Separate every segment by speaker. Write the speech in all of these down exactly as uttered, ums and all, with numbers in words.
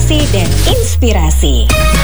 Speaker 1: informasi dan inspirasi.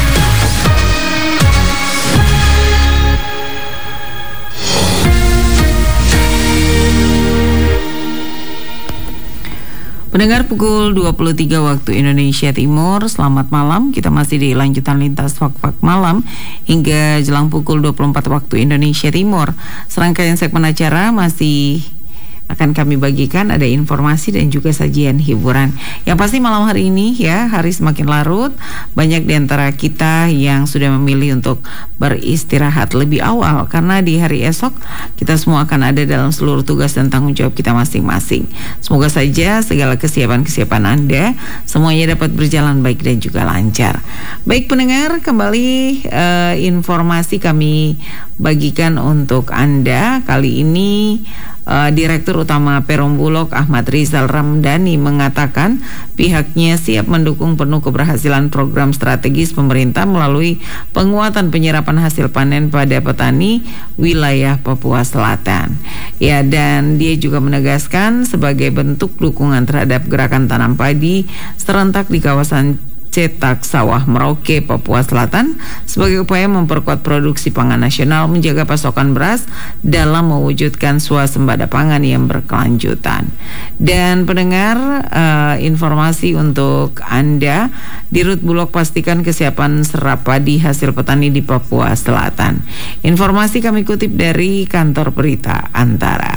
Speaker 2: Pendengar, pukul dua puluh tiga waktu Indonesia Timur. Selamat malam. Kita masih di lanjutan lintas Fak-Fak Malam hingga jelang pukul dua puluh empat waktu Indonesia Timur. Serangkaian segmen acara masih akan kami bagikan, ada informasi dan juga sajian hiburan. Yang pasti malam hari ini ya, hari semakin larut, banyak di antara kita yang sudah memilih untuk beristirahat lebih awal karena di hari esok kita semua akan ada dalam seluruh tugas dan tanggung jawab kita masing-masing. Semoga saja segala kesiapan-kesiapan Anda semuanya dapat berjalan baik dan juga lancar. Baik pendengar, kembali uh, informasi kami bagikan untuk Anda kali ini. Uh, Direktur Utama Perum Bulog Ahmad Rizal Ramdhani mengatakan pihaknya siap mendukung penuh keberhasilan program strategis pemerintah melalui penguatan penyerapan hasil panen pada petani wilayah Papua Selatan. Ya, dan dia juga menegaskan sebagai bentuk dukungan terhadap gerakan tanam padi serentak di kawasan Cetak Sawah Merauke, Papua Selatan sebagai upaya memperkuat produksi pangan nasional, menjaga pasokan beras dalam mewujudkan swasembada pangan yang berkelanjutan. Dan pendengar, uh, informasi untuk Anda, Dirut Bulog pastikan kesiapan serap padi hasil petani di Papua Selatan. Informasi kami kutip dari kantor berita Antara.